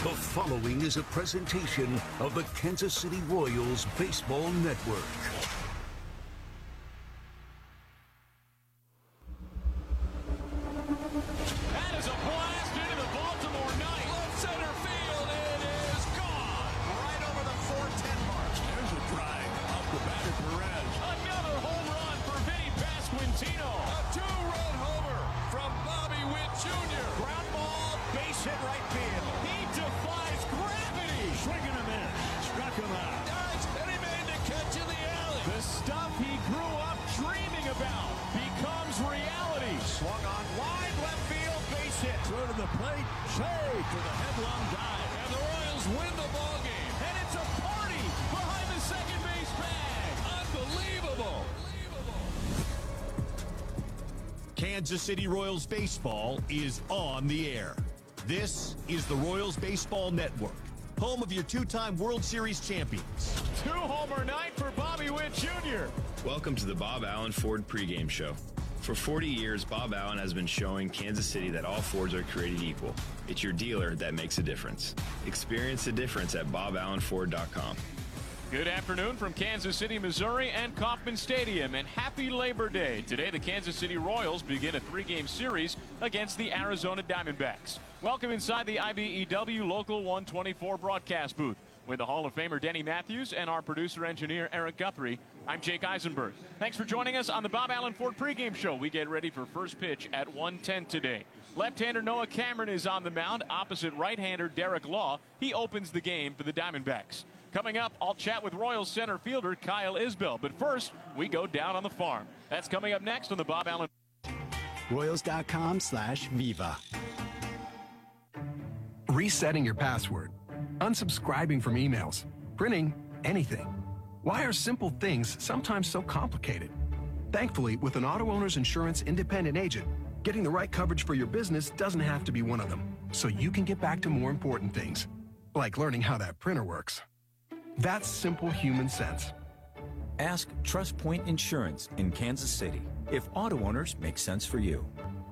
The following is a presentation of the Kansas City Royals Baseball Network. That is a blast into the Baltimore night. Left center field. It is gone. Right over the 410 mark. There's a drive up the bat of Perez. Another home run for Vinny Pasquantino. A two-run homer from Bobby Witt Jr. Ground ball, base hit right field. He defies gravity. Swinging him in. Struck him out. Dodge, and he made the catch in the alley. The stuff he grew up dreaming about becomes reality. Swung on wide left field, base hit. Throw to the plate, save for the headlong dive. And the Royals win the ball game. And it's a party behind the second base bag. Unbelievable. Kansas City Royals baseball is on the air. This is the Royals Baseball Network, home of your two-time World Series champions. Two-homer night for Bobby Witt Jr. Welcome to the Bob Allen Ford pregame show. For 40 years, Bob Allen has been showing Kansas City that all Fords are created equal. It's your dealer that makes a difference. Experience the difference at BobAllenFord.com. Good afternoon from Kansas City, Missouri and Kauffman Stadium, and happy Labor Day. Today, the Kansas City Royals begin a three-game series against the Arizona Diamondbacks. Welcome inside the IBEW Local 124 broadcast booth with the Hall of Famer Denny Matthews and our producer-engineer Eric Guthrie. I'm Jake Eisenberg. Thanks for joining us on the Bob Allen Ford pregame show. We get ready for first pitch at 1:10 today. Left-hander Noah Cameron is on the mound opposite right-hander Derek Law. He opens the game for the Diamondbacks. Coming up, I'll chat with Royals center fielder Kyle Isbell. But first, we go down on the farm. That's coming up next on the Bob Allen. Royals.com/Viva. Resetting your password, unsubscribing from emails, printing anything. Why are simple things sometimes so complicated? Thankfully, with an auto owner's insurance independent agent, getting the right coverage for your business doesn't have to be one of them, so you can get back to more important things, like learning how that printer works. That's simple human sense. Ask Trust Point Insurance in Kansas City if auto owners make sense for you.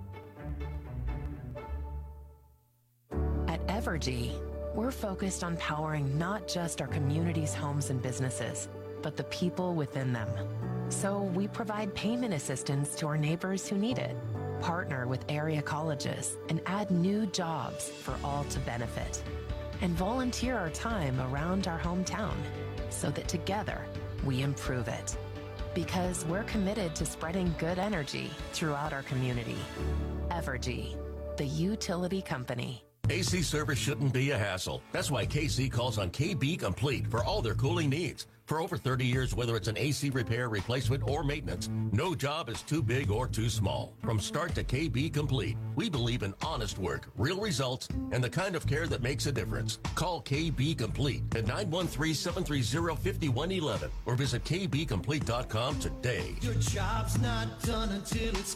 At Evergy, we're focused on powering not just our community's homes and businesses, but the people within them. So we provide payment assistance to our neighbors who need it, partner with area colleges, and add new jobs for all to benefit. And volunteer our time around our hometown so that together we improve it. Because we're committed to spreading good energy throughout our community. Evergy, the utility company. AC service shouldn't be a hassle. That's why KC calls on KB Complete for all their cooling needs. For over 30 years, whether it's an AC repair, replacement, or maintenance, no job is too big or too small. From start to KB Complete, we believe in honest work, real results, and the kind of care that makes a difference. Call KB Complete at 913-730-5111 or visit kbcomplete.com today. Your job's not done until it's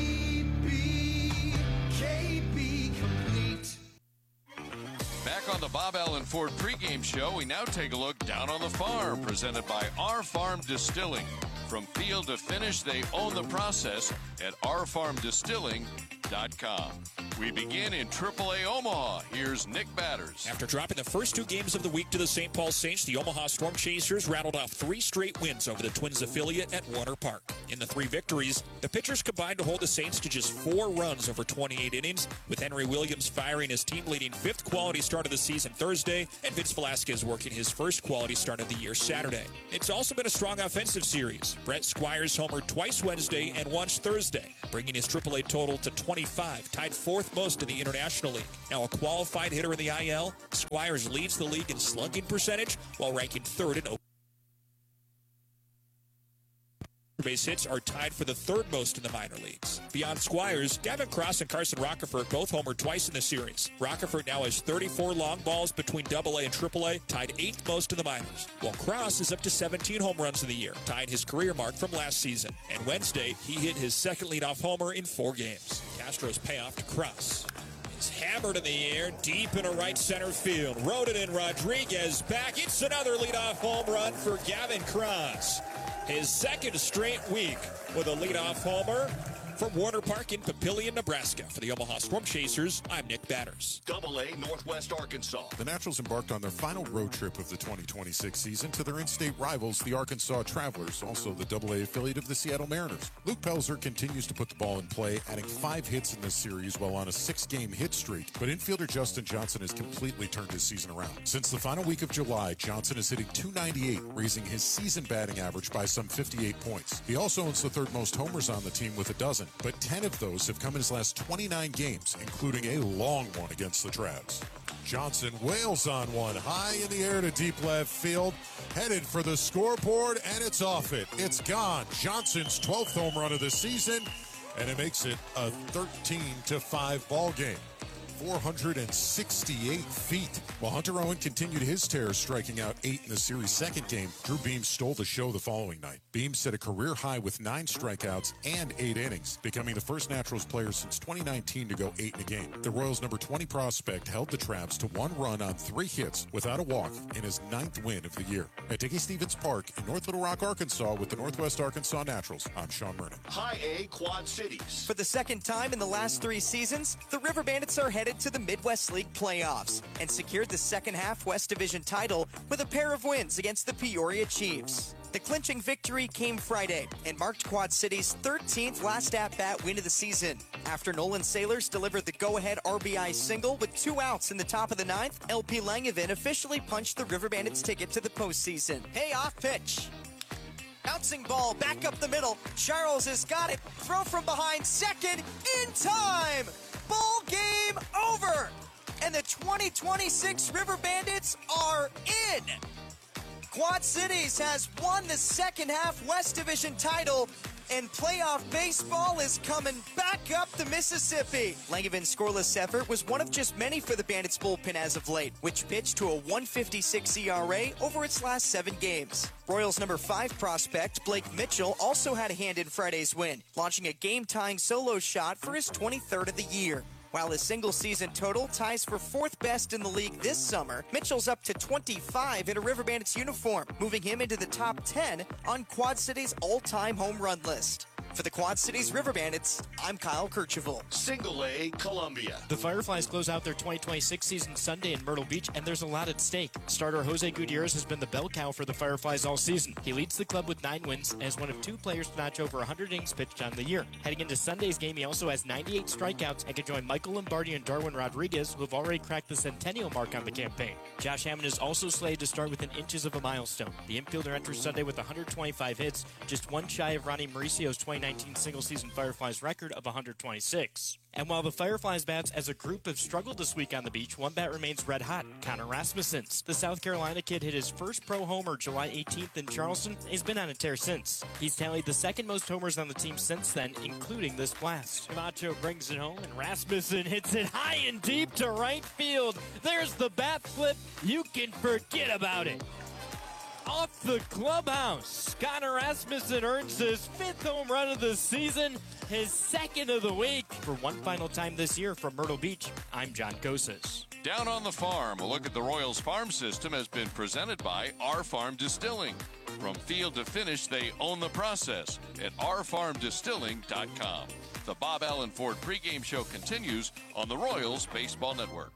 KB Complete. Back on the Bob Allen Ford pregame show, we now take a look down on the farm, presented by Our Farm Distilling. From field to finish, they own the process at ourfarmdistilling.com. We begin in AAA Omaha. Here's Nick Batters. After dropping the first two games of the week to the St. Paul Saints, the Omaha Storm Chasers rattled off 3 straight wins over the Twins affiliate at Warner Park. In the 3 victories, the pitchers combined to hold the Saints to just 4 runs over 28 innings, with Henry Williams firing his team-leading 5th quality start of the season Thursday, and Vince Velasquez working his first quality start of the year Saturday. It's also been a strong offensive series. Brett Squires homered twice Wednesday and once Thursday, bringing his AAA total to 25, tied 4th most in the International League. Now a qualified hitter in the IL, Squires leads the league in slugging percentage while ranking 3rd in base hits are tied for the 3rd most in the minor leagues. Beyond Squires, Gavin Cross and Carson Rockefeller both homered twice in the series. Rockefeller now has 34 long balls between AA and AAA, tied 8th most in the minors, while Cross is up to 17 home runs in the year, tied his career mark from last season. And Wednesday, he hit his 2nd leadoff homer in 4 games. Castro's payoff to Cross is hammered in the air, deep into right center field. Rodin and Rodriguez back. It's another leadoff home run for Gavin Cross. His 2nd straight week with a leadoff homer From Warner Park in Papillion, Nebraska, for the Omaha Storm Chasers, I'm Nick Batters. AA Northwest Arkansas. The Naturals embarked on their final road trip of the 2026 season to their in-state rivals, the Arkansas Travelers, also the AA affiliate of the Seattle Mariners. Luke Pelzer continues to put the ball in play, adding 5 hits in this series while on a 6-game hit streak, but infielder Justin Johnson has completely turned his season around. Since the final week of July, Johnson is hitting .298, raising his season batting average by some 58 points. He also owns the third most homers on the team with a dozen, but 10 of those have come in his last 29 games, including a long one against the Travs. Johnson wails on one high in the air to deep left field, headed for the scoreboard, and it's off it. It's gone. Johnson's 12th home run of the season, and it makes it a 13-5 ball game. 468 feet. While Hunter Owen continued his tear, striking out 8 in the series' second game, Drew Beam stole the show the following night. Beam set a career high with 9 strikeouts and 8 innings, becoming the first Naturals player since 2019 to go 8 in a game. The Royals' number 20 prospect held the Travs to 1 run on 3 hits without a walk in his 9th win of the year. At Dickey Stevens Park in North Little Rock, Arkansas, with the Northwest Arkansas Naturals, I'm Sean Murnan. High A Quad Cities. For the second time in the last 3 seasons, the River Bandits are headed to the Midwest League playoffs and secured the second half West Division title with a pair of wins against the Peoria Chiefs. The clinching victory came Friday and marked Quad City's 13th last at-bat win of the season. After Nolan Sailors delivered the go-ahead RBI single with 2 outs in the top of the 9th, LP Langevin officially punched the River Bandits' ticket to the postseason. Hey, off pitch. Bouncing ball back up the middle. Charles has got it. Throw from behind second in time. Ball game over. And the 2026 River Bandits are in. Quad Cities has won the second half West Division title, and playoff baseball is coming back up the Mississippi. Langevin's scoreless effort was one of just many for the Bandits bullpen as of late, which pitched to a 1.56 ERA over its last 7 games. Royals number 5 prospect Blake Mitchell also had a hand in Friday's win, launching a game-tying solo shot for his 23rd of the year. While his single-season total ties for 4th best in the league this summer, Mitchell's up to 25 in a River Bandits uniform, moving him into the top 10 on Quad City's all-time home run list. For the Quad Cities River Bandits, I'm Kyle Kirchhoff. Single A Columbia. The Fireflies close out their 2026 season Sunday in Myrtle Beach, and there's a lot at stake. Starter Jose Gutierrez has been the bell cow for the Fireflies all season. He leads the club with 9 wins and is one of 2 players to notch over 100 innings pitched on the year. Heading into Sunday's game, he also has 98 strikeouts and can join Michael Lombardi and Darwin Rodriguez, who have already cracked the centennial mark on the campaign. Josh Hammond is also slated to start within inches of a milestone. The infielder enters Sunday with 125 hits, just 1 shy of Ronnie Mauricio's 2019 single-season Fireflies record of 126. And while the Fireflies bats as a group have struggled this week on the beach, one bat remains red hot, Connor Rasmussen's. The South Carolina kid hit his first pro homer July 18th in Charleston. He's been on a tear since. He's tallied the 2nd most homers on the team since then, including this blast. Camacho brings it home, and Rasmussen hits it high and deep to right field. There's the bat flip. You can forget about it. Off the clubhouse, Connor Rasmussen earns his 5th home run of the season, his 2nd of the week. For one final time this year from Myrtle Beach, I'm John Kosas. Down on the farm, a look at the Royals farm system has been presented by Our Farm Distilling. From field to finish, they own the process at ourfarmdistilling.com. The Bob Allen Ford pregame show continues on the Royals Baseball Network.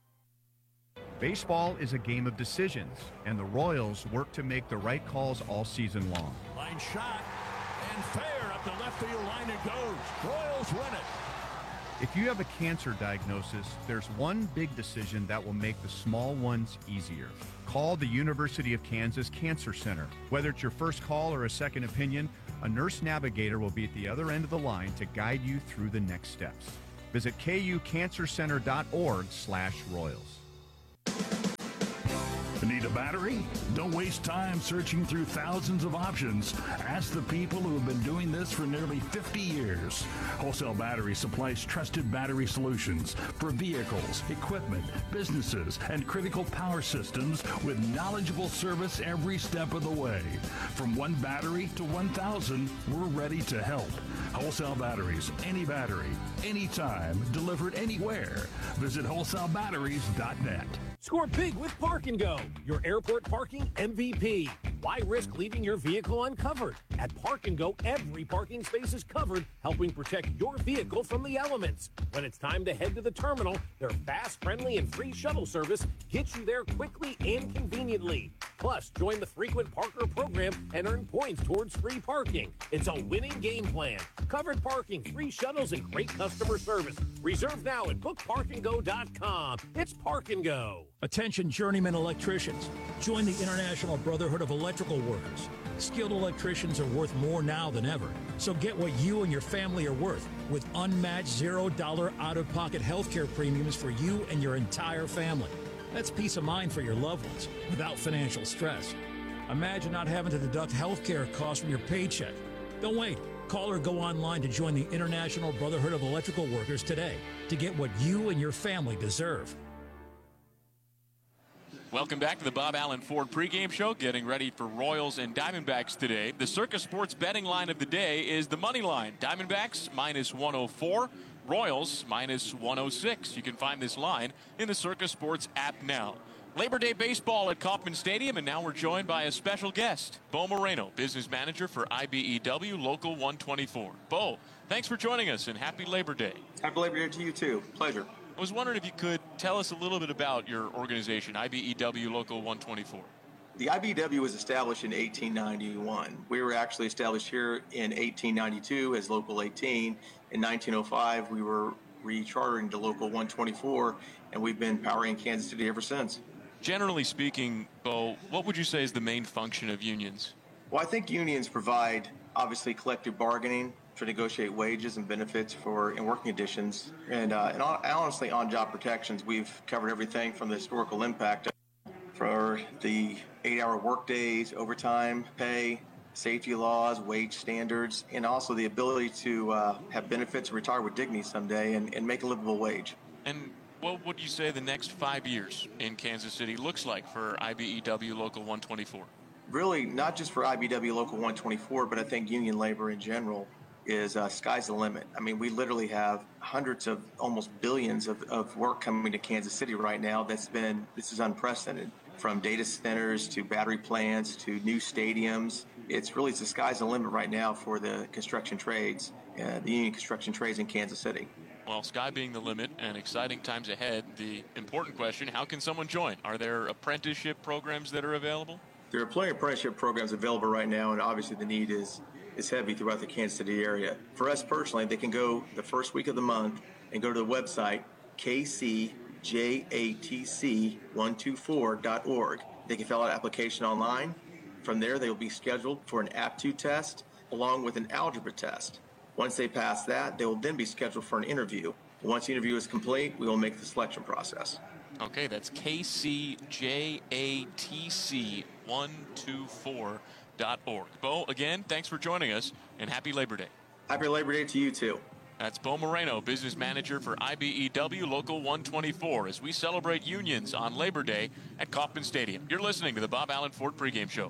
Baseball is a game of decisions, and the Royals work to make the right calls all season long. Line shot, and fair up the left field line it goes. Royals win it. If you have a cancer diagnosis, there's one big decision that will make the small ones easier. Call the University of Kansas Cancer Center. Whether it's your first call or a second opinion, a nurse navigator will be at the other end of the line to guide you through the next steps. Visit kucancercenter.org/Royals. Need a battery? Don't waste time searching through thousands of options. Ask the people who have been doing this for nearly 50 years. Wholesale Battery supplies trusted battery solutions for vehicles, equipment, businesses, and critical power systems with knowledgeable service every step of the way. From 1 battery to 1,000, we're ready to help. Wholesale Batteries, any battery, anytime, delivered anywhere. Visit wholesalebatteries.net. Score big with Park and Go, your airport parking MVP. Why risk leaving your vehicle uncovered? At Park and Go, every parking space is covered, helping protect your vehicle from the elements. When it's time to head to the terminal, their fast, friendly, and free shuttle service gets you there quickly and conveniently. Plus, join the frequent Parker program and earn points towards free parking. It's a winning game plan. Covered parking, free shuttles, and great customer service. Reserve now at bookparkandgo.com. It's Park and Go. Attention journeyman electricians. Join the International Brotherhood of Electrical Workers. Skilled electricians are worth more now than ever. So get what you and your family are worth with unmatched $0 out-of-pocket healthcare premiums for you and your entire family. That's peace of mind for your loved ones without financial stress. Imagine not having to deduct healthcare costs from your paycheck. Don't wait. Call or go online to join the International Brotherhood of Electrical Workers today to get what you and your family deserve. Welcome back to the Bob Allen Ford pregame show, getting ready for Royals and Diamondbacks today. The Circa Sports betting line of the day is the money line. Diamondbacks minus 104, Royals minus 106. You can find this line in the Circa Sports app now. Labor Day baseball at Kauffman Stadium, and now we're joined by a special guest, Bo Moreno, business manager for IBEW Local 124. Bo, thanks for joining us, and happy Labor Day. Happy Labor Day to you, too. Pleasure. I was wondering if you could tell us a little bit about your organization, IBEW Local 124. The IBEW was established in 1891. We were actually established here in 1892 as Local 18. In 1905, we were rechartering to Local 124, and we've been powering Kansas City ever since. Generally speaking, Bo, what would you say is the main function of unions? Well, I think unions provide, obviously, collective bargaining to negotiate wages and benefits and working conditions. And honestly, on-job protections, we've covered everything from the historical impact for the 8-hour workdays, overtime pay, safety laws, wage standards, and also the ability to have benefits and retire with dignity someday and make a livable wage. And what would you say the next 5 years in Kansas City looks like for IBEW Local 124? Really, not just for IBEW Local 124, but I think union labor in general is sky's the limit. I mean, we literally have hundreds of, almost billions of work coming to Kansas City right now. This is unprecedented. From data centers to battery plants to new stadiums. It's the sky's the limit right now for the construction trades, the union construction trades in Kansas City. Well, sky being the limit and exciting times ahead, the important question, how can someone join? Are there apprenticeship programs that are available? There are plenty of apprenticeship programs available right now, and obviously the need is heavy throughout the Kansas City area. For us personally, they can go the first week of the month and go to the website, kcjatc124.org. They can fill out an application online. From there, they will be scheduled for an aptitude test along with an algebra test. Once they pass that, they will then be scheduled for an interview. Once the interview is complete, we will make the selection process. Okay, that's kcjatc124.org. Bo, again, thanks for joining us, and happy Labor Day. Happy Labor Day to you, too. That's Bo Moreno, business manager for IBEW Local 124, as we celebrate unions on Labor Day at Kauffman Stadium. You're listening to the Bob Allen Ford pregame show.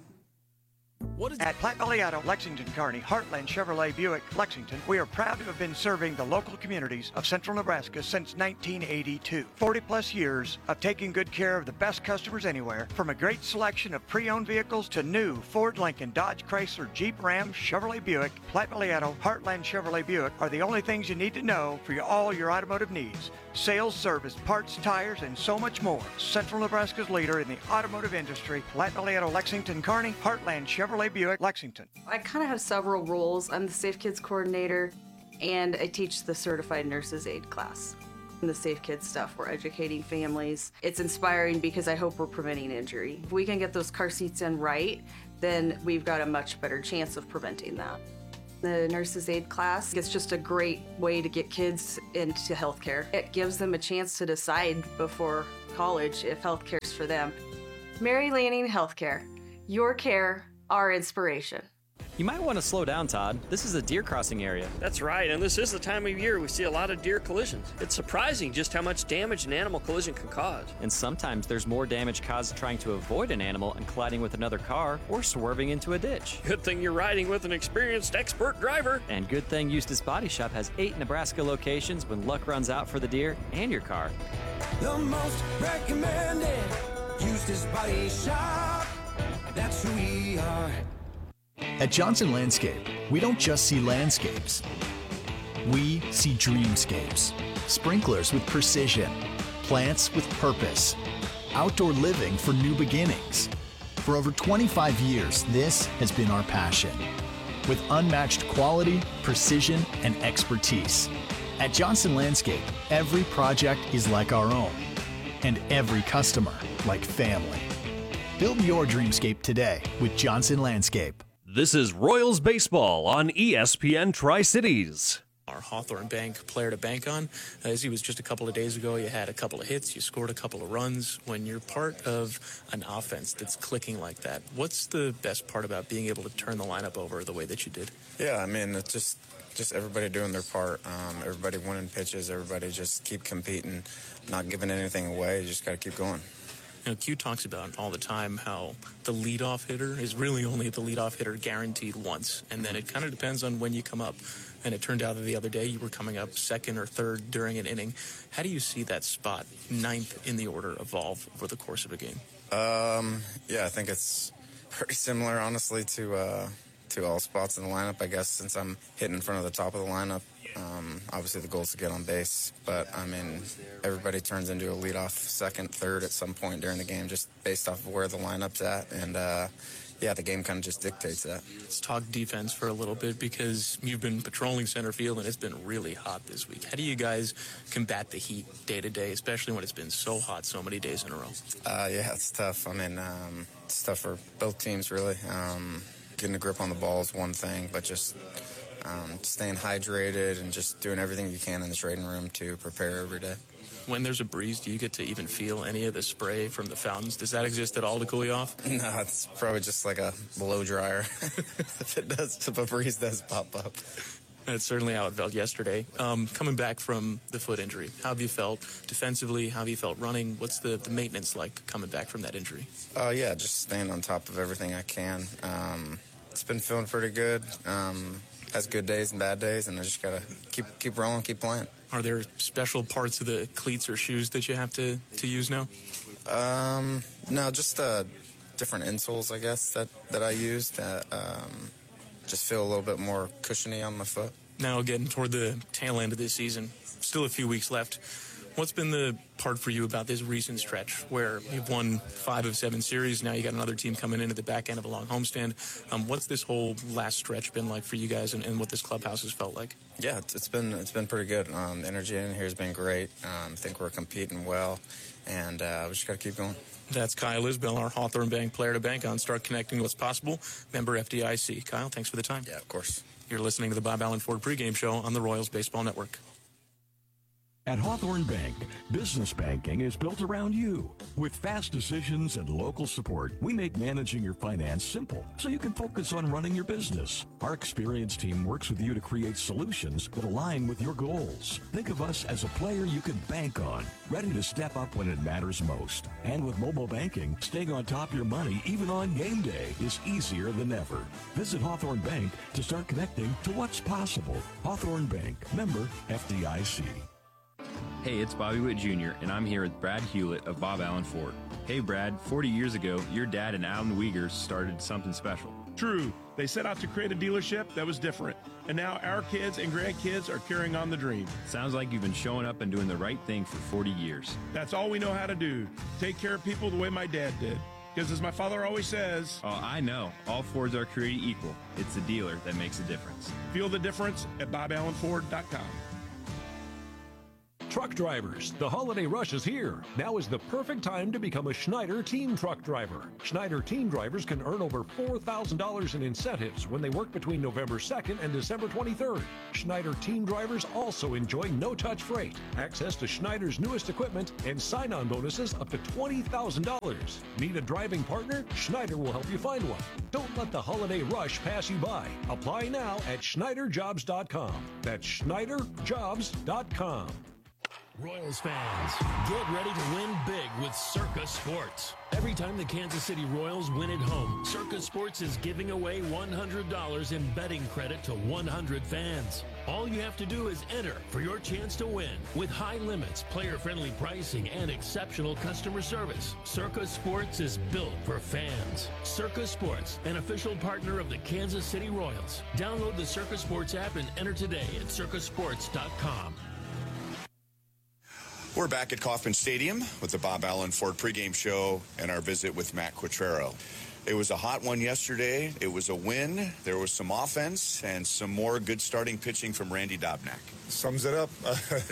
At Platte Valley Auto, Lexington, Kearney, Heartland Chevrolet Buick, Lexington, we are proud to have been serving the local communities of central Nebraska since 1982. 40-plus years of taking good care of the best customers anywhere, from a great selection of pre-owned vehicles to new Ford, Lincoln, Dodge, Chrysler, Jeep, Ram, Chevrolet Buick. Platte Valley Auto, Heartland Chevrolet Buick are the only things you need to know for all your automotive needs. Sales, service, parts, tires, and so much more. Central Nebraska's leader in the automotive industry, Platte Valley Auto, Lexington, Kearney, Heartland Chevrolet Buick, Lexington. I kind of have several roles. I'm the Safe Kids coordinator, and I teach the Certified Nurses Aid class. In the Safe Kids stuff, we're educating families. It's inspiring because I hope we're preventing injury. If we can get those car seats in right, then we've got a much better chance of preventing that. The Nurses Aid class is just a great way to get kids into healthcare. It gives them a chance to decide before college if healthcare's for them. Mary Lanning Healthcare. Your care, our inspiration. You might want to slow down, Todd. This is a deer crossing area. That's right, and this is the time of year we see a lot of deer collisions. It's surprising just how much damage an animal collision can cause. And sometimes there's more damage caused trying to avoid an animal and colliding with another car or swerving into a ditch. Good thing you're riding with an experienced expert driver. And good thing Eustis Body Shop has 8 Nebraska locations when luck runs out for the deer and your car. The most recommended Eustis Body Shop. That's who we are. At Johnson Landscape, we don't just see landscapes. We see dreamscapes. Sprinklers with precision. Plants with purpose. Outdoor living for new beginnings. For over 25 years, this has been our passion. With unmatched quality, precision, and expertise. At Johnson Landscape, every project is like our own. And every customer like family. Build your dreamscape today with Johnson Landscape. This is Royals Baseball on ESPN Tri-Cities. Our Hawthorne Bank player to bank on. As he was just a couple of days ago, you had a couple of hits, you scored a couple of runs. When you're part of an offense that's clicking like that, what's the best part about being able to turn the lineup over the way that you did? Yeah, I mean, it's just everybody doing their part. Everybody winning pitches, everybody just keep competing, not giving anything away. You just got to keep going. You know, Q talks about all the time how the leadoff hitter is really only the leadoff hitter guaranteed once, and then it kind of depends on when you come up. And it turned out that the other day you were coming up second or third during an inning. How do you see that spot, ninth in the order, evolve over the course of a game? Yeah, I think it's pretty similar, honestly, to all spots in the lineup, I guess, since I'm hitting in front of the top of the lineup. Obviously, the goal is to get on base, but, I mean, everybody turns into a leadoff second, third at some point during the game, just based off of where the lineup's at, and, yeah, the game kind of just dictates that. Let's talk defense for a little bit because you've been patrolling center field and it's been really hot this week. How do you guys combat the heat day to day, especially when it's been so hot so many days in a row? Yeah, it's tough. I mean, it's tough for both teams, really. Getting a grip on the ball is one thing, but just staying hydrated and just doing everything you can in the trading room to prepare every day. When there's a breeze, do you get to even feel any of the spray from the fountains? Does that exist at all to cool you off? No, it's probably just like a blow dryer. If a breeze does pop up. That's certainly how it felt yesterday. Coming back from the foot injury, how have you felt defensively? How have you felt running? What's the maintenance like coming back from that injury? Yeah, just staying on top of everything I can. It's been feeling pretty good. Has good days and bad days, and I just got to keep rolling, keep playing. Are there special parts of the cleats or shoes that you have to use now? No, just different insoles, I guess, that I use that just feel a little bit more cushiony on my foot. Now getting toward the tail end of this season, still a few weeks left. What's been the part for you about this recent stretch where you've won 5 of 7 series? Now you got another team coming in at the back end of a long homestand. What's this whole last stretch been like for you guys and what this clubhouse has felt like? Yeah, it's been pretty good. The energy in here has been great. I think we're competing well, and we just got to keep going. That's Kyle Isbell, our Hawthorne Bank player to bank on. Start connecting what's possible. Member FDIC. Kyle, thanks for the time. Yeah, of course. You're listening to the Bob Allen Ford pregame show on the Royals Baseball Network. At Hawthorne Bank, business banking is built around you. With fast decisions and local support, we make managing your finance simple so you can focus on running your business. Our experienced team works with you to create solutions that align with your goals. Think of us as a player you can bank on, ready to step up when it matters most. And with mobile banking, staying on top of your money even on game day is easier than ever. Visit Hawthorne Bank to start connecting to what's possible. Hawthorne Bank, member FDIC. Hey, it's Bobby Witt Jr., and I'm here with Brad Hewlett of Bob Allen Ford. Hey, Brad, 40 years ago, your dad and Alan Wiegers started something special. True. They set out to create a dealership that was different. And now our kids and grandkids are carrying on the dream. Sounds like you've been showing up and doing the right thing for 40 years. That's all we know how to do. Take care of people the way my dad did. Because as my father always says... Oh, I know. All Fords are created equal. It's the dealer that makes a difference. Feel the difference at BobAllenFord.com. Truck drivers, the holiday rush is here. Now is the perfect time to become a Schneider Team Truck Driver. Schneider Team Drivers can earn over $4,000 in incentives when they work between November 2nd and December 23rd. Schneider Team Drivers also enjoy no-touch freight, access to Schneider's newest equipment, and sign-on bonuses up to $20,000. Need a driving partner? Schneider will help you find one. Don't let the holiday rush pass you by. Apply now at SchneiderJobs.com. That's SchneiderJobs.com. Royals fans, get ready to win big with Circa Sports. Every time the Kansas City Royals win at home, Circa Sports is giving away $100 in betting credit to 100 fans. All you have to do is enter for your chance to win. With high limits, player-friendly pricing, and exceptional customer service, Circa Sports is built for fans. Circa Sports, an official partner of the Kansas City Royals. Download the Circa Sports app and enter today at circasports.com. We're back at Kauffman Stadium with the Bob Allen Ford pregame show and our visit with Matt Quatraro. It was a hot one yesterday. It was a win. There was some offense and some more good starting pitching from Randy Dobnak. Sums it up.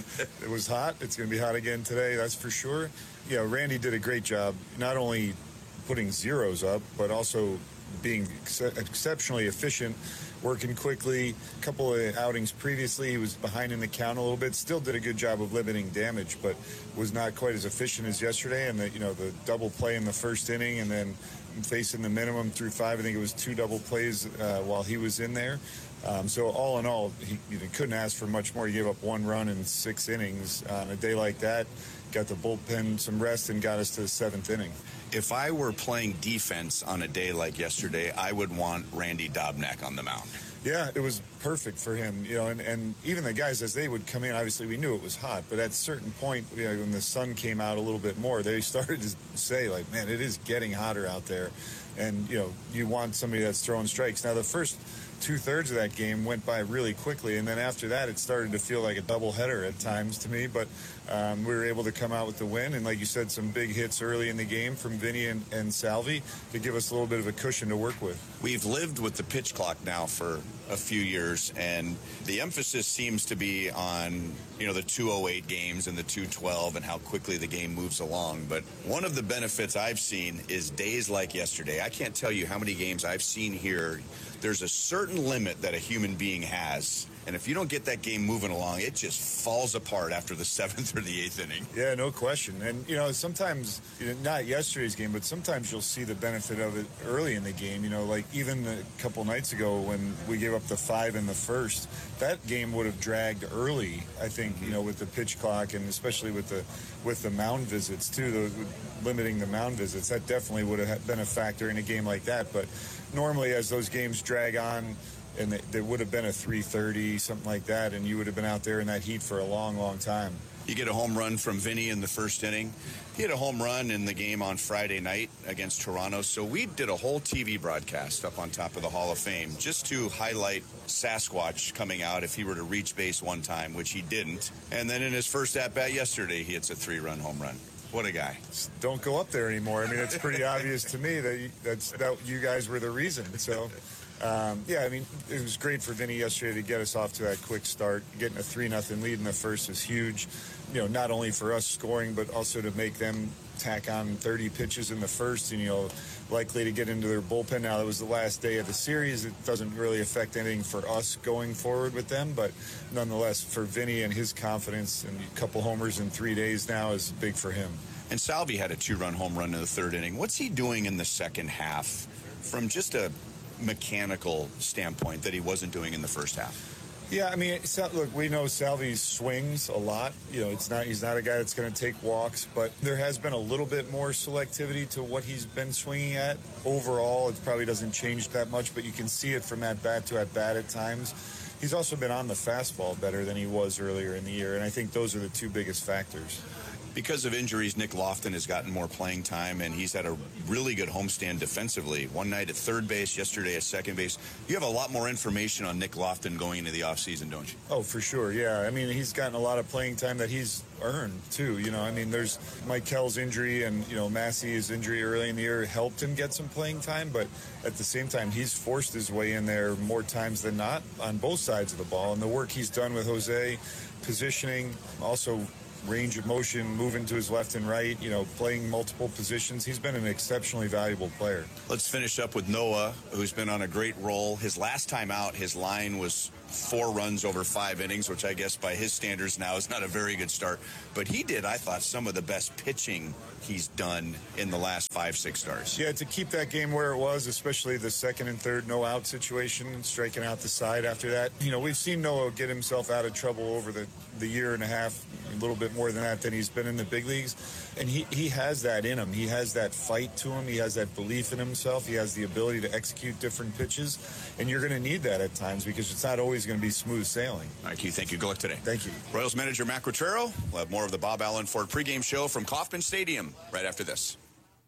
It was hot. It's going to be hot again today, that's for sure. You know, Randy did a great job, not only putting zeros up, but also being exceptionally efficient, working quickly. A couple of outings previously, he was behind in the count a little bit. Still did a good job of limiting damage, but was not quite as efficient as yesterday. And the double play in the first inning, and then facing the minimum through 5. I think it was 2 double plays while he was in there. So all in all, he couldn't ask for much more. He gave up 1 run in 6 innings on a day like that. Got the bullpen some rest and got us to the 7th inning. If I were playing defense on a day like yesterday, I would want Randy Dobnak on the mound. Yeah, it was perfect for him, and even the guys, as they would come in, obviously we knew it was hot, but at a certain point, when the sun came out a little bit more, they started to say, like, man, it is getting hotter out there, and, you want somebody that's throwing strikes. Now, the first 2/3 of that game went by really quickly, and then after that, it started to feel like a doubleheader at times to me, but we were able to come out with the win, and like you said, some big hits early in the game from Vinny and Salvi to give us a little bit of a cushion to work with. We've lived with the pitch clock now for a few years, and the emphasis seems to be on, the 2:08 games and the 2:12 and how quickly the game moves along. But one of the benefits I've seen is days like yesterday. I can't tell you how many games I've seen here. There's a certain limit that a human being has, and if you don't get that game moving along, it just falls apart after the 7th or the 8th inning. Yeah, no question. And, sometimes, not yesterday's game, but sometimes you'll see the benefit of it early in the game. Like even a couple nights ago when we gave up the 5 in the first, that game would have dragged early, I think, with the pitch clock, and especially with the mound visits, too, limiting the mound visits. That definitely would have been a factor in a game like that. But normally as those games drag on, and there would have been a 3:30, something like that, and you would have been out there in that heat for a long, long time. You get a home run from Vinny in the first inning. He had a home run in the game on Friday night against Toronto. So we did a whole TV broadcast up on top of the Hall of Fame just to highlight Sasquatch coming out if he were to reach base one time, which he didn't. And then in his first at-bat yesterday, he hits a 3-run home run. What a guy. Don't go up there anymore. I mean, it's pretty obvious to me that you guys were the reason. So, it was great for Vinny yesterday to get us off to that quick start. Getting a 3-0 lead in the first is huge, not only for us scoring, but also to make them tack on 30 pitches in the first and, likely to get into their bullpen. Now, that was the last day of the series. It doesn't really affect anything for us going forward with them, but nonetheless, for Vinny and his confidence, and a couple homers in 3 days now is big for him. And Salvi had a 2-run home run in the 3rd inning. What's he doing in the second half from just a mechanical standpoint that he wasn't doing in the first half? Yeah, I mean, look, we know Salvi swings a lot. He's not a guy that's going to take walks, but there has been a little bit more selectivity to what he's been swinging at. Overall, it probably doesn't change that much, but you can see it from at bat to at bat at times. He's also been on the fastball better than he was earlier in the year, and I think those are the 2 biggest factors. Because of injuries, Nick Lofton has gotten more playing time, and he's had a really good homestand defensively. One night at third base, yesterday at second base. You have a lot more information on Nick Lofton going into the offseason, don't you? Oh, for sure, yeah. I mean, he's gotten a lot of playing time that he's earned, too. There's Mike Kell's injury and, Massey's injury early in the year helped him get some playing time, but at the same time, he's forced his way in there more times than not on both sides of the ball. And the work he's done with Jose, positioning, also range of motion, moving to his left and right, playing multiple positions. He's been an exceptionally valuable player. Let's finish up with Noah, who's been on a great roll. His last time out, his line was 4 runs over 5 innings, which I guess by his standards now is not a very good start. But he did, I thought, some of the best pitching he's done in the last 5-6 starts. Yeah, to keep that game where it was, especially the second and third no-out situation, striking out the side after that. We've seen Noah get himself out of trouble over the year and a half, a little bit more than that, than he's been in the big leagues. And he has that in him. He has that fight to him. He has that belief in himself. He has the ability to execute different pitches. And you're going to need that at times because it's not always going to be smooth sailing. All right, Keith, thank you. Good luck today. Thank you. Royals manager Matt Quatraro. We'll have more of the Bob Allen Ford pregame show from Kauffman Stadium right after this.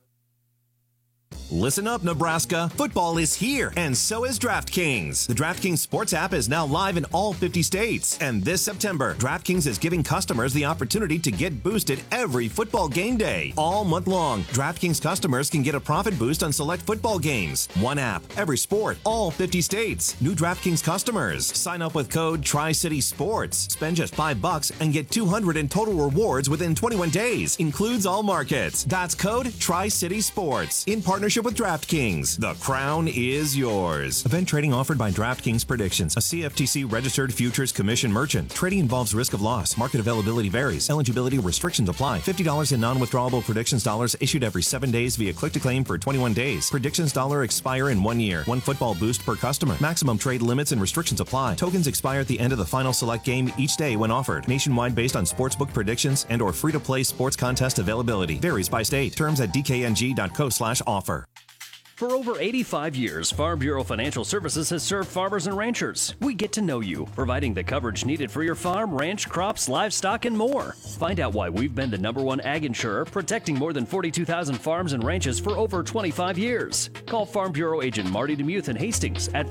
Listen up, Nebraska. Football is here, and so is DraftKings. The DraftKings Sports app is now live in all 50 states. And this September, DraftKings is giving customers the opportunity to get boosted every football game day. All month long, DraftKings customers can get a profit boost on select football games. One app, every sport, all 50 states. New DraftKings customers. Sign up with code Tri-City Sports. Spend just $5 and get $200 in total rewards within 21 days. Includes all markets. That's code Tri-City Sports. In partnership with DraftKings. The crown is yours. Event trading offered by DraftKings Predictions, a CFTC registered futures commission merchant. Trading involves risk of loss. Market availability varies. Eligibility restrictions apply. $50 in non-withdrawable predictions dollars issued every 7 days via click-to-claim for 21 days. Predictions dollar expire in 1 year. One football boost per customer. Maximum trade limits and restrictions apply. Tokens expire at the end of the final select game each day when offered. Nationwide based on sportsbook predictions and or free-to-play sports contest availability. Varies by state. Terms at dkng.co/offer. For over 85 years, Farm Bureau Financial Services has served farmers and ranchers. We get to know you, providing the coverage needed for your farm, ranch, crops, livestock, and more. Find out why we've been the #1 ag insurer, protecting more than 42,000 farms and ranches for over 25 years. Call Farm Bureau agent Marty DeMuth in Hastings at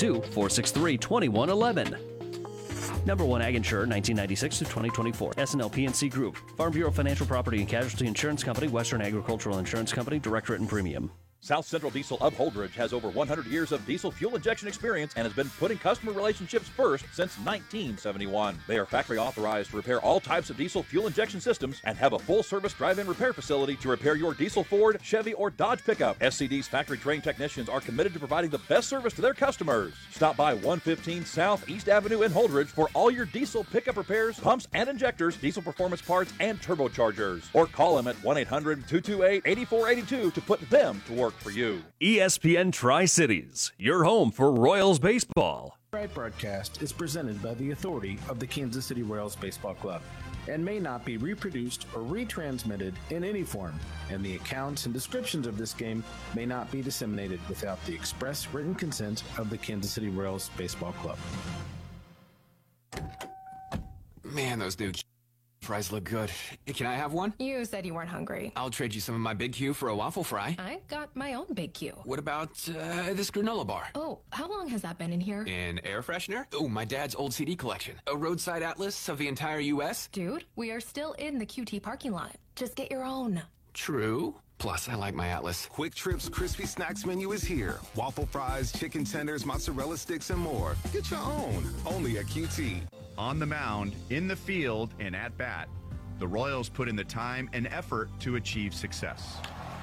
402-463-2111. #1 ag insurer, 1996 to 2024. S&L PNC Group. Farm Bureau Financial Property and Casualty Insurance Company, Western Agricultural Insurance Company, Direct Written Premium. South Central Diesel of Holdridge has over 100 years of diesel fuel injection experience and has been putting customer relationships first since 1971. They are factory authorized to repair all types of diesel fuel injection systems and have a full-service drive-in repair facility to repair your diesel Ford, Chevy, or Dodge pickup. SCD's factory-trained technicians are committed to providing the best service to their customers. Stop by 115 South East Avenue in Holdridge for all your diesel pickup repairs, pumps and injectors, diesel performance parts, and turbochargers. Or call them at 1-800-228-8482 to put them to work for you. ESPN Tri-Cities, your home for Royals baseball. Right broadcast is presented by the authority of the Kansas City Royals Baseball Club and may not be reproduced or retransmitted in any form, and the accounts and descriptions of this game may not be disseminated without the express written consent of the Kansas City Royals Baseball Club. Man, those new fries look good. Hey, can I have one? You said you weren't hungry. I'll trade you some of my Big Q for a waffle fry. I got my own Big Q. What about this granola bar? Oh, how long has that been in here? An air freshener? Oh, my dad's old CD collection. A roadside atlas of the entire U.S.? Dude, we are still in the QT parking lot. Just get your own. True. Plus, I like my Atlas. Quick Trip's crispy snacks menu is here. Waffle fries, chicken tenders, mozzarella sticks, and more. Get your own. Only at QT. On the mound, in the field, and at bat, the Royals put in the time and effort to achieve success.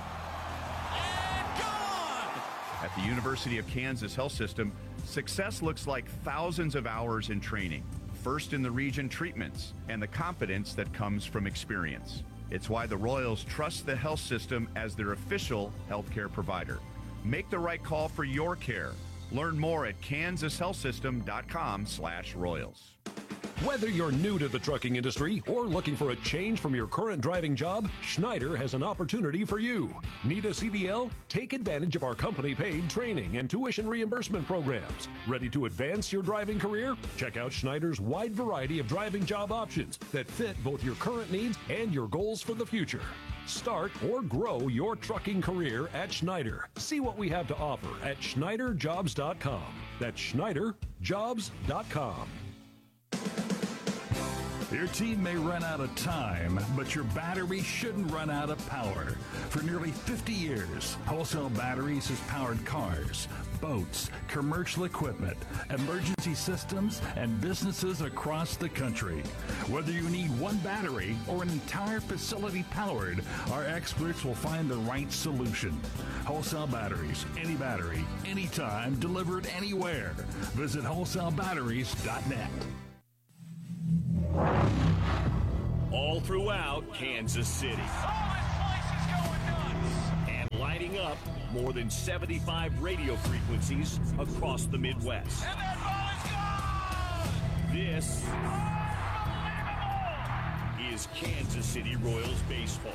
At the University of Kansas Health System, success looks like thousands of hours in training, first in the region treatments, and the confidence that comes from experience. It's why the Royals trust the health system as their official healthcare provider. Make the right call for your care. Learn more at kansashealthsystem.com/Royals. Whether you're new to the trucking industry or looking for a change from your current driving job, Schneider has an opportunity for you. Need a CDL? Take advantage of our company-paid training and tuition reimbursement programs. Ready to advance your driving career? Check out Schneider's wide variety of driving job options that fit both your current needs and your goals for the future. Start or grow your trucking career at Schneider. See what we have to offer at SchneiderJobs.com. That's SchneiderJobs.com. Your team may run out of time, but your battery shouldn't run out of power. For nearly 50 years, Wholesale Batteries has powered cars, boats, commercial equipment, emergency systems, and businesses across the country. Whether you need one battery or an entire facility powered, our experts will find the right solution. Wholesale Batteries, any battery, anytime, delivered anywhere. Visit wholesalebatteries.net. All throughout Kansas City. And lighting up more than 75 radio frequencies across the Midwest. And that ball is gone! This is Kansas City Royals baseball.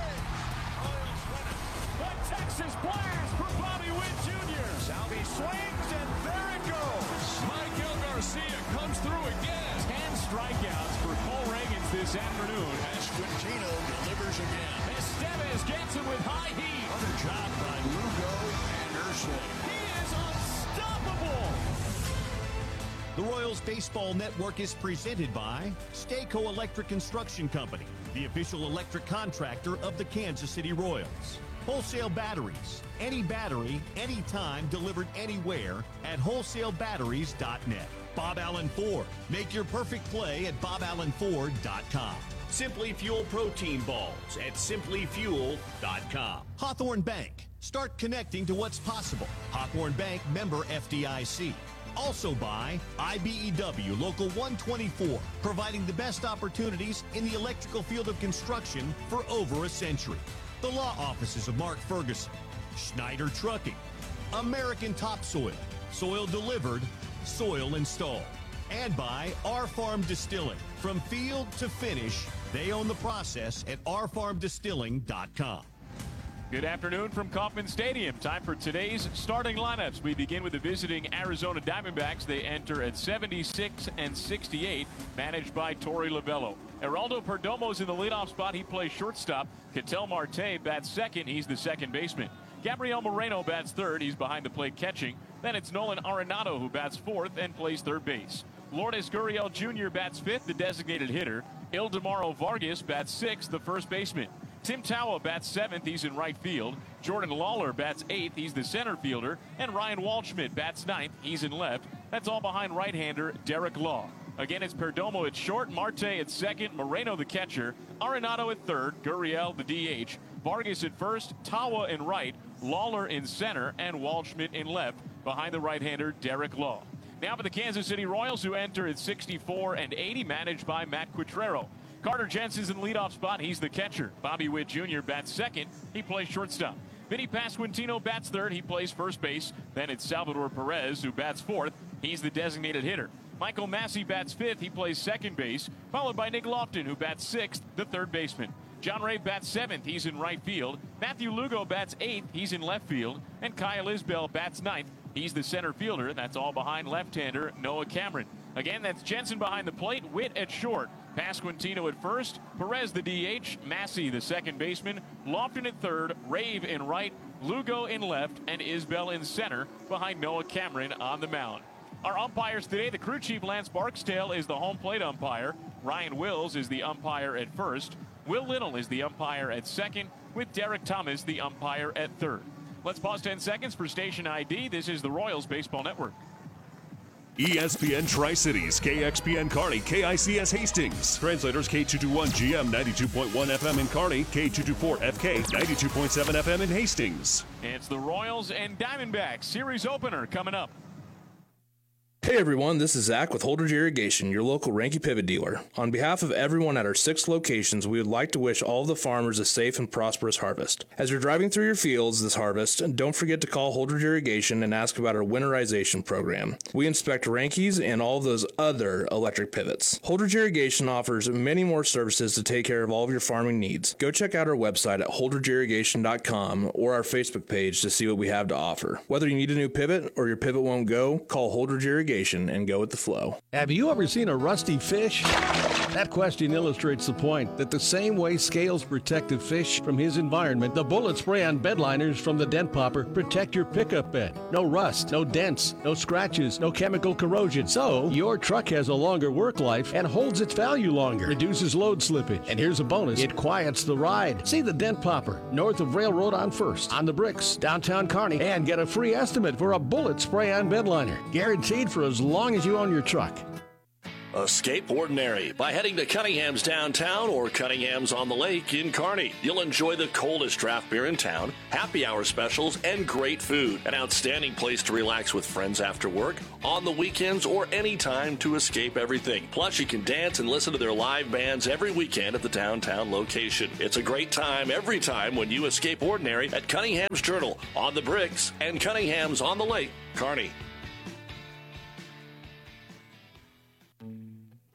The Texas blast for Bobby Witt Jr. Salvi swings, and there it goes. Miguel Garcia comes through again. 10 strikeouts for Cole Reagans this afternoon. Esquintino delivers again. Estevez gets it with high heat. Another job by Lugo and Ursulin. He is unstoppable. The Royals Baseball Network is presented by Stayco Electric Construction Company, the official electric contractor of the Kansas City Royals. Wholesale Batteries. Any battery, anytime, delivered anywhere at wholesalebatteries.net. Bob Allen Ford. Make your perfect play at boballenford.com. Simply Fuel protein balls at simplyfuel.com. Hawthorne Bank. Start connecting to what's possible. Hawthorne Bank, member FDIC. Also by IBEW Local 124, providing the best opportunities in the electrical field of construction for over a century. The law offices of Mark Ferguson, Schneider Trucking, American Topsoil, soil delivered, soil installed. And by Our Farm Distilling. From field to finish, they own the process at ourfarmdistilling.com. Good afternoon from Kauffman Stadium. Time for today's starting lineups. We begin with the visiting Arizona Diamondbacks. They enter at 76 and 68, managed by Torey Lovullo. Geraldo Perdomo's in the leadoff spot. He plays shortstop. Ketel Marte bats second. He's the second baseman. Gabriel Moreno bats third. He's behind the plate catching. Then it's Nolan Arenado who bats fourth and plays third base. Lourdes Gurriel Jr. bats fifth, the designated hitter. Ildemaro Vargas bats sixth, the first baseman. Tim Tawa bats seventh, he's in right field. Jordan Lawler bats eighth, he's the center fielder. And Ryan Waldschmidt bats ninth, he's in left. That's all behind right-hander Derek Law. Again, it's Perdomo at short, Marte at second, Moreno the catcher, Arenado at third, Gurriel the DH, Vargas at first, Tawa in right, Lawler in center, and Waldschmidt in left, behind the right-hander Derek Law. Now for the Kansas City Royals, who enter at 64 and 80, managed by Matt Quatrero. Carter Jensen's in the leadoff spot. He's the catcher. Bobby Witt Jr. bats second. He plays shortstop. Vinny Pasquantino bats third. He plays first base. Then it's Salvador Perez, who bats fourth. He's the designated hitter. Michael Massey bats fifth. He plays second base, followed by Nick Lofton, who bats sixth, the third baseman. John Ray bats seventh. He's in right field. Matthew Lugo bats eighth. He's in left field. And Kyle Isbell bats ninth. He's the center fielder. That's all behind left-hander Noah Cameron. Again, that's Jensen behind the plate, Witt at short, Pasquantino at first, Perez the DH, Massey the second baseman, Lofton at third, Rave in right, Lugo in left, and Isbell in center behind Noah Cameron on the mound. Our umpires today, the crew chief Lance Barksdale is the home plate umpire. Ryan Wills is the umpire at first. Will Little is the umpire at second, with Derek Thomas the umpire at third. Let's pause 10 seconds for station ID. This is the Royals Baseball Network. ESPN Tri-Cities, KXPN Kearney, KICS Hastings. Translators K221 GM 92.1 FM in Kearney, K224 FK 92.7 FM in Hastings. It's the Royals and Diamondbacks series opener coming up. Hey everyone, this is Zach with Holdridge Irrigation, your local Ranky Pivot dealer. On behalf of everyone at our 6 locations, we would like to wish all of the farmers a safe and prosperous harvest. As you're driving through your fields this harvest, don't forget to call Holdridge Irrigation and ask about our winterization program. We inspect Rankies and all of those other electric pivots. Holdridge Irrigation offers many more services to take care of all of your farming needs. Go check out our website at holdridgeirrigation.com or our Facebook page to see what we have to offer. Whether you need a new pivot or your pivot won't go, call Holdridge Irrigation and go with the flow. Have you ever seen a rusty fish? That question illustrates the point that the same way scales protected fish from his environment, the bullet spray on bed liners from the Dent Popper protect your pickup bed. No rust, no dents, no scratches, no chemical corrosion. So your truck has a longer work life and holds its value longer, reduces load slippage. And here's a bonus, it quiets the ride. See the Dent Popper north of Railroad on 1st, on the Bricks, downtown Kearney, and get a free estimate for a bullet spray on bed liner. Guaranteed for as long as you own your truck. Escape ordinary by heading to Cunningham's downtown or Cunningham's on the lake in Kearney. You'll enjoy the coldest draft beer in town, happy hour specials, and great food. An outstanding place to relax with friends after work, on the weekends, or any time to escape everything. Plus, you can dance and listen to their live bands every weekend at the downtown location. It's a great time every time when you escape ordinary at Cunningham's Journal, on the Bricks, and Cunningham's on the lake, Kearney.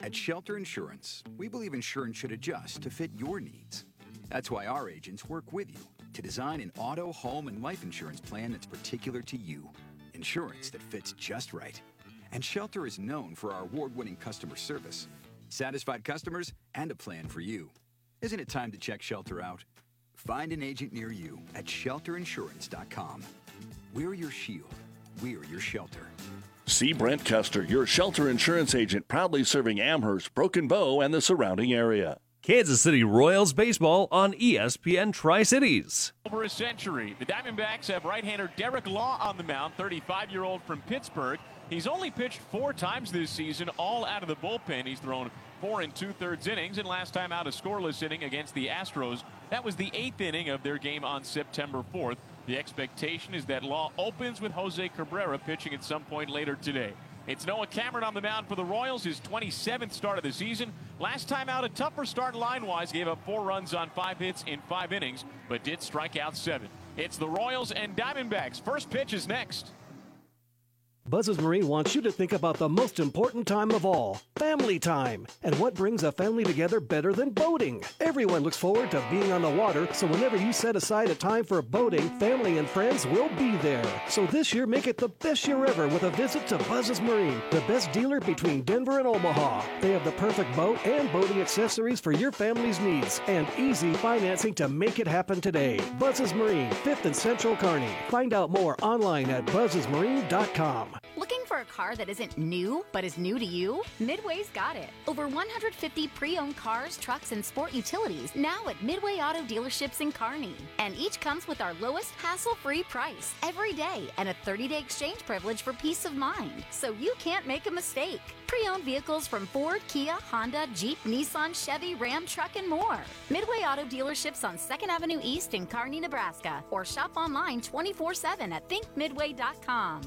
At Shelter Insurance, we believe insurance should adjust to fit your needs. That's why our agents work with you to design an auto, home, and life insurance plan that's particular to you. Insurance that fits just right. And Shelter is known for our award-winning customer service, satisfied customers, and a plan for you. Isn't it time to check Shelter out? Find an agent near you at shelterinsurance.com. We're your shield. We're your shelter. See Brent Custer, your Shelter Insurance agent, proudly serving Amherst, Broken Bow, and the surrounding area. Kansas City Royals baseball on ESPN Tri-Cities. Over a century, the Diamondbacks have right-hander Derek Law on the mound, 35-year-old from Pittsburgh. He's only pitched 4 times this season, all out of the bullpen. He's thrown 4 2/3 innings, and last time out a scoreless inning against the Astros. That was the 8th inning of their game on September 4th. The expectation is that Law opens with Jose Cabrera pitching at some point later today. It's Noah Cameron on the mound for the Royals, his 27th start of the season. Last time out, a tougher start line-wise, gave up 4 runs on 5 hits in 5 innings, but did strike out 7. It's the Royals and Diamondbacks. First pitch is next. Buzz's Marine wants you to think about the most important time of all, family time. And what brings a family together better than boating? Everyone looks forward to being on the water, so whenever you set aside a time for boating, family and friends will be there. So this year, make it the best year ever with a visit to Buzz's Marine, the best dealer between Denver and Omaha. They have the perfect boat and boating accessories for your family's needs and easy financing to make it happen today. Buzz's Marine, 5th and Central Kearney. Find out more online at buzzesmarine.com. Looking for a car that isn't new, but is new to you? Midway's got it. Over 150 pre-owned cars, trucks, and sport utilities now at Midway Auto Dealerships in Kearney. And each comes with our lowest hassle-free price every day and a 30-day exchange privilege for peace of mind. So you can't make a mistake. Pre-owned vehicles from Ford, Kia, Honda, Jeep, Nissan, Chevy, Ram, Truck, and more. Midway Auto Dealerships on 2nd Avenue East in Kearney, Nebraska. Or shop online 24/7 at thinkmidway.com.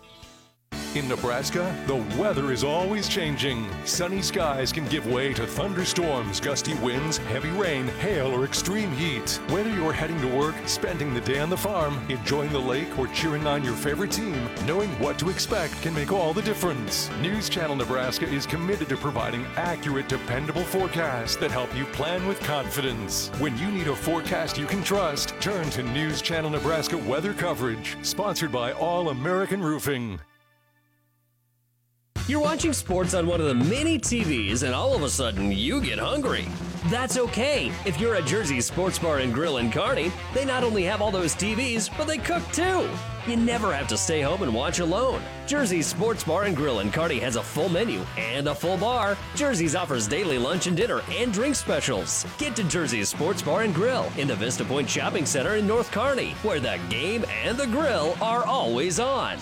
In Nebraska, the weather is always changing. Sunny skies can give way to thunderstorms, gusty winds, heavy rain, hail, or extreme heat. Whether you're heading to work, spending the day on the farm, enjoying the lake, or cheering on your favorite team, knowing what to expect can make all the difference. News Channel Nebraska is committed to providing accurate, dependable forecasts that help you plan with confidence. When you need a forecast you can trust, turn to News Channel Nebraska weather coverage, sponsored by All American Roofing. You're watching sports on one of the many TVs and all of a sudden you get hungry. That's okay. If you're at Jersey Sports Bar and Grill in Kearney, they not only have all those TVs, but they cook too. You never have to stay home and watch alone. Jersey Sports Bar and Grill in Kearney has a full menu and a full bar. Jersey's offers daily lunch and dinner and drink specials. Get to Jersey Sports Bar and Grill in the Vista Point Shopping Center in North Kearney, where the game and the grill are always on.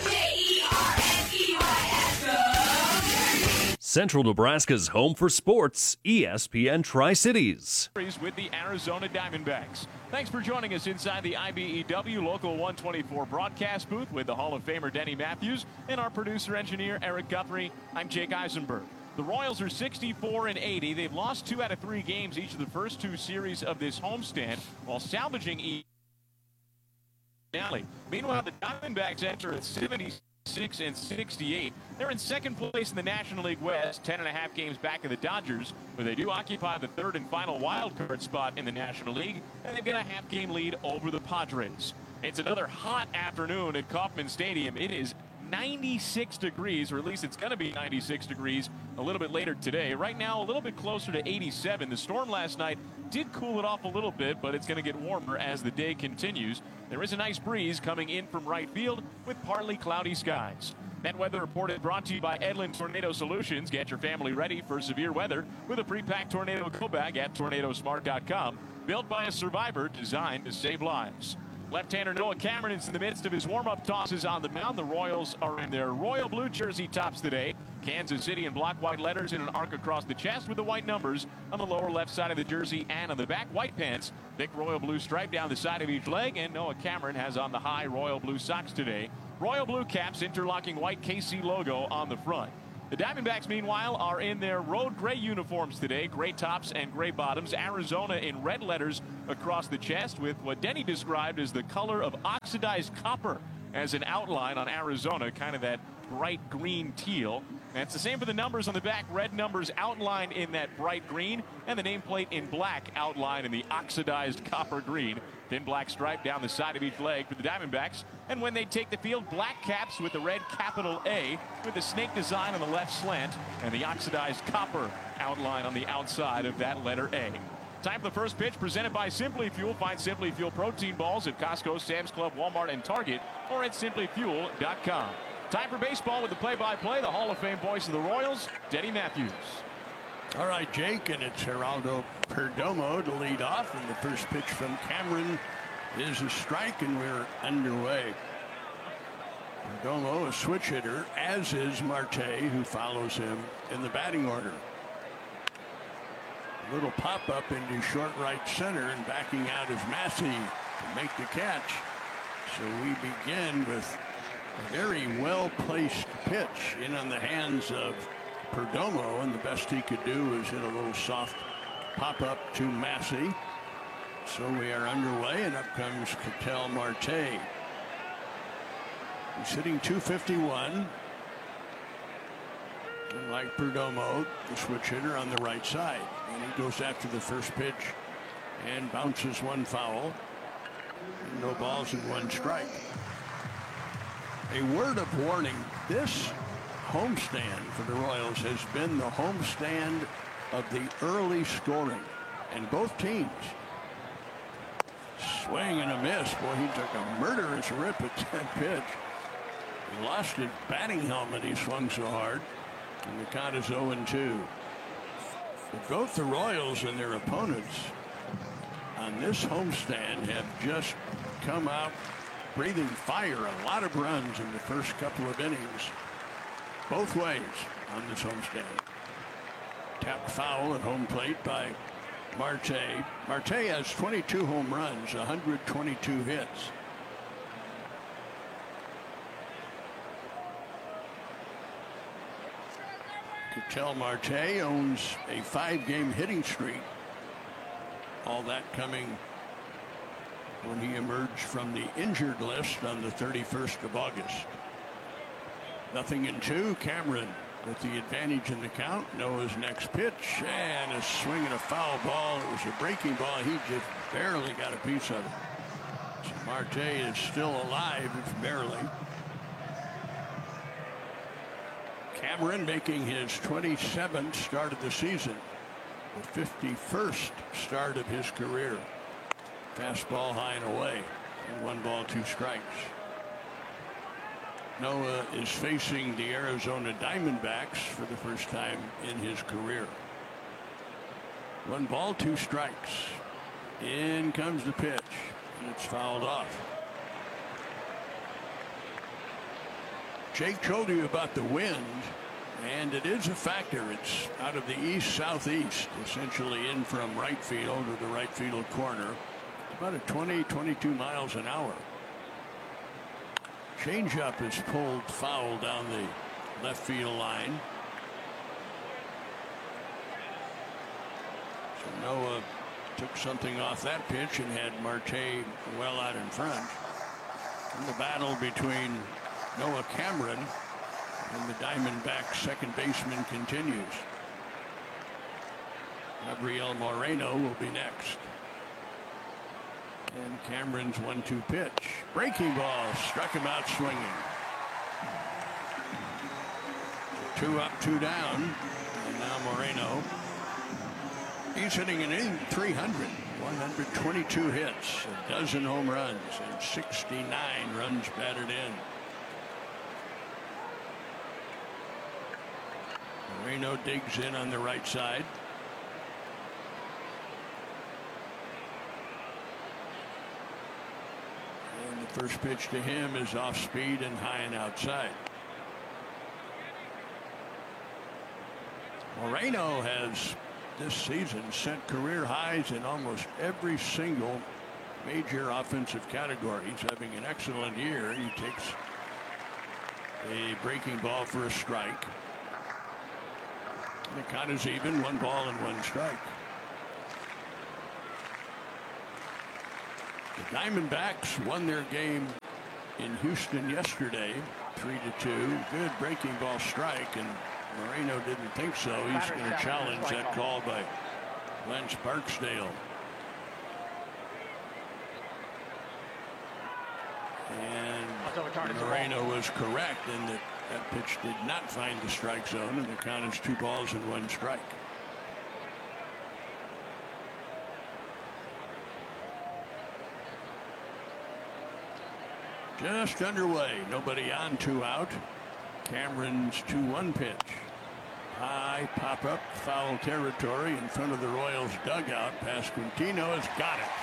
Central Nebraska's home for sports, ESPN Tri-Cities. With the Arizona Diamondbacks. Thanks for joining us inside the IBEW Local 124 broadcast booth with the Hall of Famer Denny Matthews and our producer-engineer Eric Guthrie. I'm Jake Eisenberg. The Royals are 64-80. They've lost 2 out of 3 games each of the first 2 series of this homestand while salvaging each. Meanwhile, the Diamondbacks enter at 76-68. They're in second place in the National League West, 10.5 games back of the Dodgers, where they do occupy the 3rd and final wild card spot in the National League, and they've got a half-game lead over the Padres. It's another hot afternoon at Kauffman Stadium. It is 96 degrees, or at least it's going to be 96 degrees a little bit later today. Right now, a little bit closer to 87. The storm last night did cool it off a little bit, but it's going to get warmer as the day continues. There is a nice breeze coming in from right field with partly cloudy skies. That weather report brought to you by Edlin Tornado Solutions. Get your family ready for severe weather with a pre-packed tornado go bag at tornadosmart.com. Built by a survivor, designed to save lives. Left-hander Noah Cameron is in the midst of his warm-up tosses on the mound. The Royals are in their royal blue jersey tops today. Kansas City in block white letters in an arc across the chest with the white numbers on the lower left side of the jersey and on the back white pants. Thick royal blue stripe down the side of each leg, and Noah Cameron has on the high royal blue socks today. Royal blue caps, interlocking white KC logo on the front. The Diamondbacks, meanwhile, are in their road gray uniforms today. Gray tops and gray bottoms. Arizona in red letters across the chest with what Denny described as the color of oxidized copper as an outline on Arizona, kind of that bright green teal. And it's the same for the numbers on the back. Red numbers outlined in that bright green, and the nameplate in black outlined in the oxidized copper green. Thin black stripe down the side of each leg for the Diamondbacks. And when they take the field, black caps with the red capital A with the snake design on the left slant and the oxidized copper outline on the outside of that letter A. Time for the first pitch, presented by Simply Fuel. Find Simply Fuel protein balls at Costco, Sam's Club, Walmart, and Target, or at simplyfuel.com. Time for baseball with the play-by-play, the Hall of Fame voice of the Royals, Denny Matthews. All right, Jake, and it's Geraldo Perdomo to lead off, and the first pitch from Cameron is a strike, and we're underway. Perdomo, a switch hitter, as is Marte, who follows him in the batting order. A little pop-up into short right center, and backing out is Massey to make the catch. So we begin with a very well-placed pitch in on the hands of Perdomo, and the best he could do is hit a little soft pop-up to Massey. So we are underway, and up comes Ketel Marte. He's hitting .251. And like Perdomo, the switch hitter on the right side. And he goes after the first pitch and bounces one foul. And no balls and one strike. A word of warning, this homestand for the Royals has been the homestand of the early scoring. And both teams, swing and a miss. Boy, he took a murderous rip at that pitch. He lost his batting helmet, he swung so hard. And the count is 0-2. But both the Royals and their opponents on this homestand have just come out breathing fire. A lot of runs in the first couple of innings, both ways on this homestand. Tapped foul at home plate by Marte. Marte has 22 home runs, 122 hits. Ketel Marte owns a 5-game hitting streak. All that coming when he emerged from the injured list on the 31st of August. 0-2. Cameron with the advantage in the count. Noah's next pitch, and a swing and a foul ball. It was a breaking ball. He just barely got a piece of it. So Marte is still alive, if barely. Cameron making his 27th start of the season, the 51st start of his career. Fastball high and away, and 1 ball, 2 strikes. Noah is facing the Arizona Diamondbacks for the first time in his career. 1 ball, 2 strikes. In comes the pitch, and it's fouled off. Jake told you about the wind, and it is a factor. It's out of the east-southeast, essentially in from right field or the right field corner. About a 20-22 miles an hour. Changeup is pulled foul down the left field line. So Noah took something off that pitch and had Marte well out in front. And the battle between Noah Cameron and the Diamondbacks second baseman continues. Gabriel Moreno will be next. And Cameron's 1-2 pitch. Breaking ball, struck him out swinging. 2 up, 2 down. And now Moreno. He's hitting an inning 300. 122 hits, a dozen home runs, and 69 runs batted in. Moreno digs in on the right side. And the first pitch to him is off speed and high and outside. Moreno has this season set career highs in almost every single major offensive category. He's having an excellent year. He takes a breaking ball for a strike. The count is even, 1 ball and 1 strike. The Diamondbacks won their game in Houston yesterday, 3-2. Good breaking ball strike, and Moreno didn't think so. He's going to challenge that call by Lance Barksdale. And Moreno was correct in that that pitch did not find the strike zone, and the count is 2 balls and 1 strike. Just underway. Nobody on, 2 out. Cameron's 2-1 pitch. High pop up, foul territory in front of the Royals dugout. Pasquantino has got it.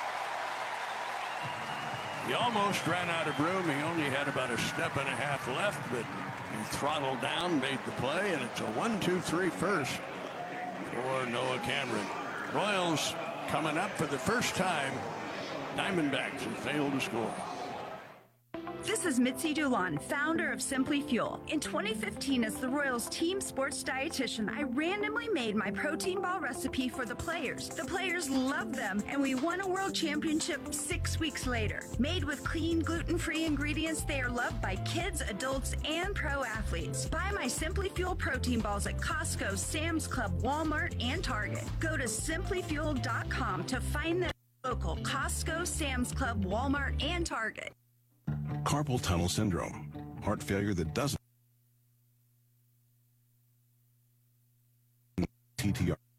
He almost ran out of room. He only had about a step and a half left, but he throttled down, made the play, and it's a 1-2-3 first for Noah Cameron. Royals coming up for the first time. Diamondbacks have failed to score. This is Mitzi Dulon, founder of Simply Fuel. In 2015, as the Royals team sports dietitian, I randomly made my protein ball recipe for the players. The players loved them, and we won a world championship 6 weeks later. Made with clean, gluten-free ingredients, they are loved by kids, adults, and pro athletes. Buy my Simply Fuel protein balls at Costco, Sam's Club, Walmart, and Target. Go to simplyfuel.com to find them at local Costco, Sam's Club, Walmart, and Target. Carpal tunnel syndrome, heart failure that doesn't TTR.